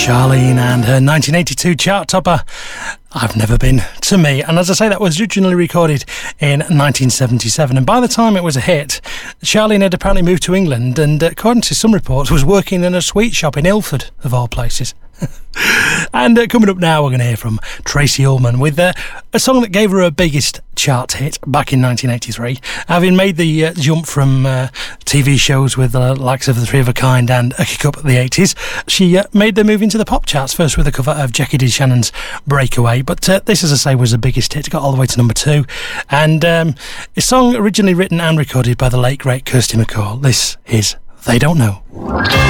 Charlene and her 1982 chart topper, I've Never Been to Me. And as I say, that was originally recorded in 1977. And by the time it was a hit, Charlene had apparently moved to England and, according to some reports, was working in a sweet shop in Ilford, of all places. And coming up now, we're going to hear from Tracy Ullman with a song that gave her her biggest chart hit back in 1983. Having made the jump from TV shows with the likes of The Three of a Kind and A Kick Up at the 80s, she made the move into the pop charts, first with a cover of Jackie D. Shannon's Breakaway. But this, as I say, was the biggest hit. It got all the way to number 2. And a song originally written and recorded by the late, great Kirsty MacColl. This is They Don't Know.